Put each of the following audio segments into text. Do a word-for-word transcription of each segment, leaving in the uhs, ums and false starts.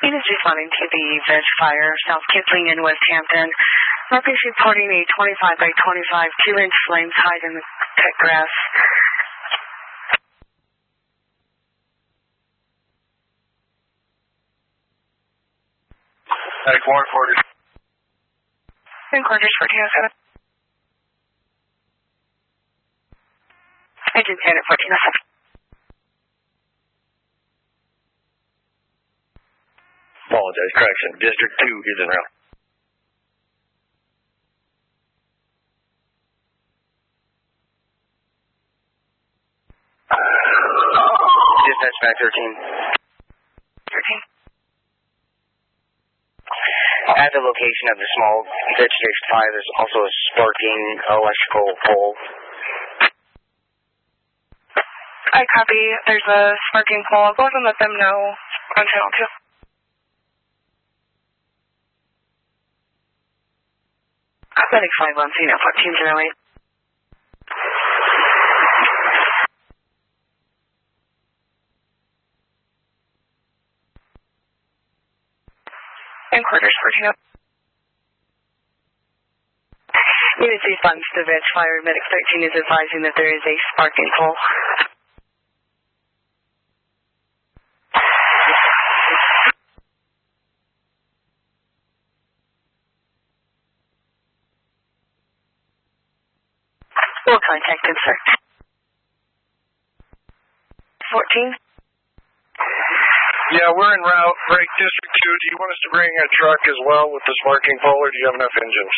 Units responding to the veg fire, South Kipling in West Hampton. Markers reporting a twenty-five by twenty-five two-inch flames hide in the cut grass. Medic one, quarters. In quarters, fourteen oh seven. Engine ten at fourteen oh seven. Apologize, correction. District two is en route. Dispatch back thirteen. thirteen. At the location of the small vegetation fire, there's also a sparking electrical pole. I copy. There's a sparking pole. I'll go ahead and let them know on channel two. Medic five on scene at fourteen oh eight. In quarters, fourteen oh. Units responding to the veg fire. Medic thirteen is advising that there is a sparking pole. We'll contact them, sir. fourteen. Yeah, we're en route. Break District two. Do you want us to bring a truck as well with the sparking pole, or do you have enough engines?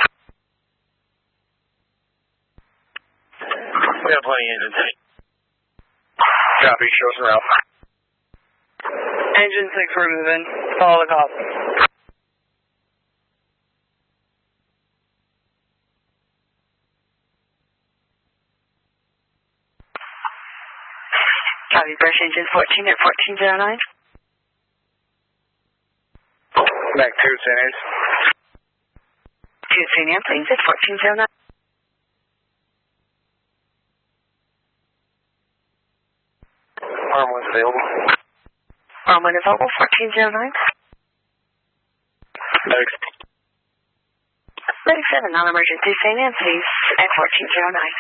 We have plenty of engines. Copy. Show us en route. Engine six, we're moving. Follow the call. Copy. Brush engine fourteen at fourteen oh nine. Back two, Saint Anne's. Two Saint Anne, please, at fourteen oh nine. Arm one available. Arm one available, fourteen oh nine. Medic. Medic seven, non-emergency Saint Anne, please, at fourteen oh nine.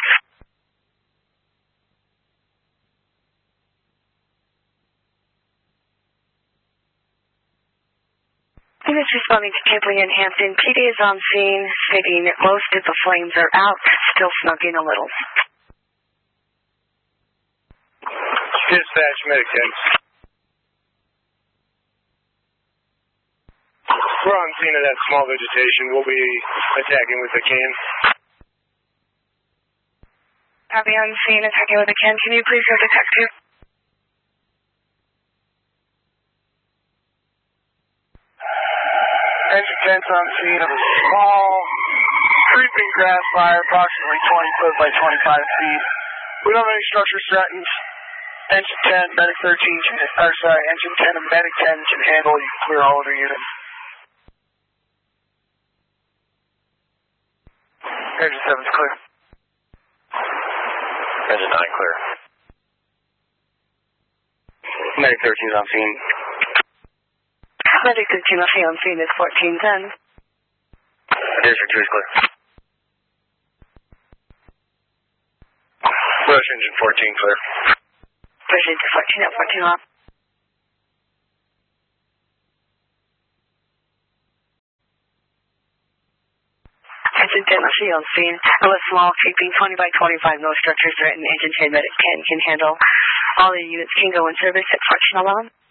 Units responding to Kipling and Hampton. P D is on scene, stating that most of the flames are out, still smoking a little. Dispatch, Medic ten. We're on scene of that small vegetation. We'll be attacking with the can. Copy on scene, attacking with a can. Can you please go detective? Engine ten's on scene of a small, creeping grass fire, approximately twenty foot by twenty-five feet. We don't have any structures threatened. Engine ten, Medic thirteen, or sorry, Engine ten and Medic ten can handle. You can clear all of the units. Engine seven's clear. Engine nine clear. Medic thirteen's on scene. Medic thirteen on scene is fourteen ten. District two is clear. Rush engine fourteen clear. Push into fourteen at fourteen off. Engine ten on scene. A small creeping twenty by twenty-five, no structures threatened. Engine ten Medic ten can handle. All the units can go in service at fourteen eleven.